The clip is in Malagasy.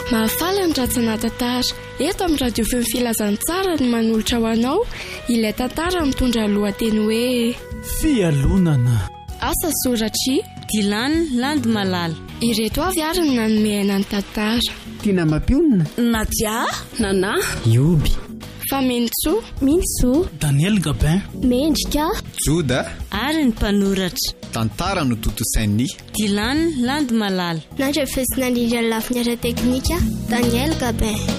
Mahafaly ny ratsana tantara. Eto amin'ny radio feo filazantsara ny manolotra ho anao ilay tantara mitondra lohateny hoe fialonana. Asa soratry Dilany Landimalala. Ireto avy ary ny nanomehana ny tantara. Tina Mapionina, Nadia, Nana, Ioby, Famentso, Minso, Daniel Gabin, Mendrika, Joda ary ny mpanoratra tantara no totosainy Dilany Landimalala. Nandrefesina indrindra ny lafiny ara teknika Daniel Gabin.